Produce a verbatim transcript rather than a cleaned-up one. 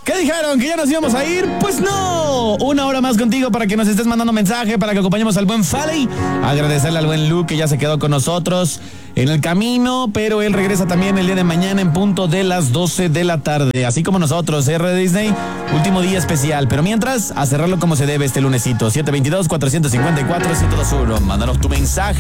¿Qué dijeron? ¿Que ya nos íbamos a ir? Pues no, una hora más contigo para que nos estés mandando mensaje, para que acompañemos al buen Falley. Agradecerle al buen Luke que ya se quedó con nosotros en el camino, pero él regresa también el día de mañana en punto de las doce de la tarde, así como nosotros, R Disney, último día especial. Pero mientras, a cerrarlo como se debe este lunesito, siete veintidós, cuatrocientos cincuenta y cuatro, ciento dos uno. Mándanos tu mensaje.